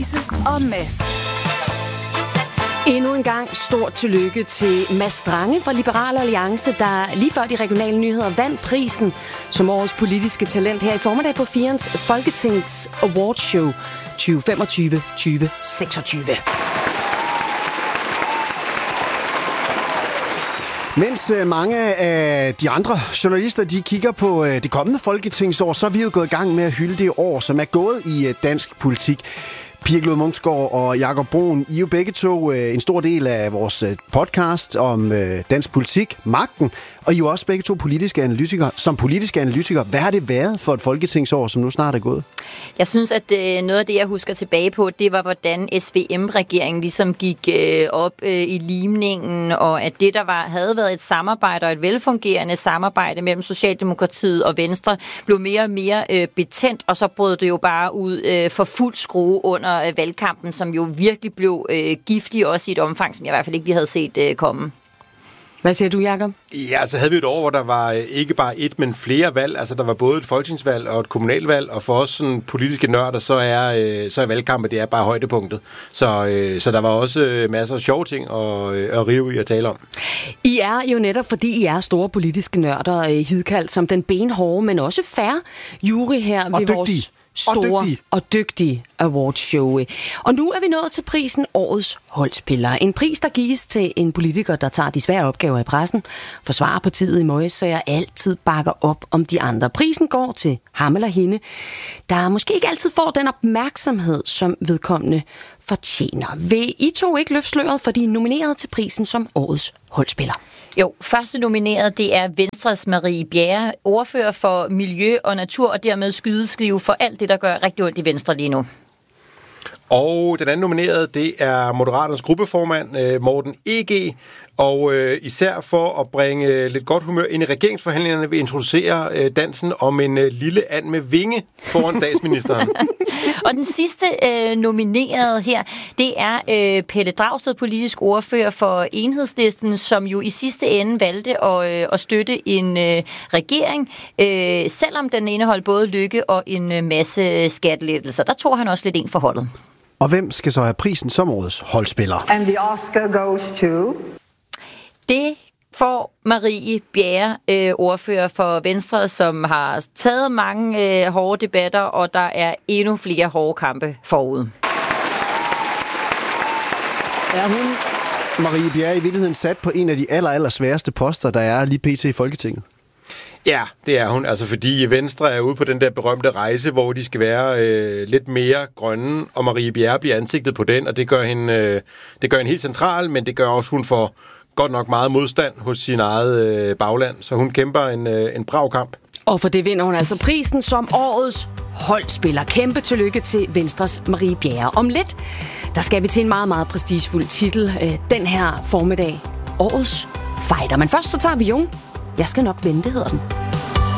Louise og Mads. Endnu en gang stort tillykke til Mads Strange fra Liberal Alliance, der lige før de regionale nyheder vandt prisen som årets politiske talent her i formiddag på 4's Folketings Awardshow 2025-2026. Mens mange af de andre journalister, de kigger på det kommende folketingsår, så er vi jo gået i gang med at hylde det år, som er gået i dansk politik. Pia Glod Munksgaard og Jakob Bruun, I er jo begge to en stor del af vores podcast om dansk politik, magten, og I er jo også begge to politiske analytikere. Som politiske analytikere, hvad har det været for et folketingsår, som nu snart er gået? Jeg synes, at noget af det, jeg husker tilbage på, det var, hvordan SVM-regeringen ligesom gik op i limningen, og at det, der havde været et samarbejde og et velfungerende samarbejde mellem Socialdemokratiet og Venstre, blev mere og mere betændt, og så brød det jo bare ud for fuld skrue under valgkampen, som jo virkelig blev giftig, også i et omfang, som jeg i hvert fald ikke lige havde set komme. Hvad siger du, Jakob? Ja, så havde vi et år, hvor der var ikke bare et, men flere valg. Altså, der var både et folketingsvalg og et kommunalvalg, og for os sådan, politiske nørder, så er valgkampen, det er bare højdepunktet. Så der var også masser af sjove ting at rive i at tale om. I er jo netop, fordi I er store politiske nørder, hidkaldt som den benhårde, men også fair jury her ved vores store og dygtige awardshow. Og nu er vi nået til prisen Årets Holdspiller. En pris, der gives til en politiker, der tager de svære opgaver i pressen, forsvarer partiet i møgssager, altid bakker op om de andre. Prisen går til ham eller hende, der måske ikke altid får den opmærksomhed, som vedkommende fortjener. Vil I to ikke løfte sløret for de nomineret til prisen som Årets Holdspiller? Jo, første nomineret, det er Venstres Marie Bjerre, ordfører for miljø og natur, og dermed skydeskive for alt det, der gør rigtig ondt i Venstre lige nu. Og den anden nomineret, det er Moderaternes gruppeformand, Morten E.G., og især for at bringe lidt godt humør ind i regeringsforhandlingerne, vil introducere dansen om en lille and med vinge foran statsministeren. Og den sidste nomineret her, det er Pelle Dragsted, politisk ordfører for Enhedslisten, som jo i sidste ende valgte at støtte en regering, selvom den indeholdt både lykke og en masse skattelettelser. Der tog han også lidt en for holdet. Og hvem skal så have prisen som Årets Holdspiller? And the Oscar goes to... Det får Marie Bjerre, ordfører for Venstre, som har taget mange hårde debatter, og der er endnu flere hårde kampe forud. Er hun, Marie Bjerre, i virkeligheden sat på en af de aller sværeste poster, der er lige pt. I Folketinget? Ja, det er hun. Altså fordi Venstre er ude på den der berømte rejse, hvor de skal være lidt mere grønne, og Marie Bjerre bliver ansigtet på den, og det gør hende helt central, men det gør også, hun får godt nok meget modstand hos sin eget bagland, så hun kæmper en brav kamp. Og for det vinder hun altså prisen som Årets Holdspiller. Kæmpe tillykke til Venstres Marie Bjerre. Om lidt, der skal vi til en meget, meget prestigefuld titel den her formiddag. Årets Fighter. Men først så tager vi Jung. Jeg skal nok vente, hedder den.